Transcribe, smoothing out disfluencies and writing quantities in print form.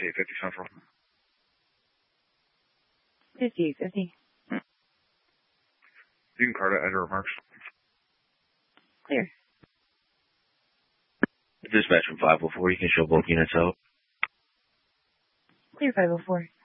50 Central. 50. You can card it at your remarks. Clear. Dispatch from 504, you can show both units out. Clear 504.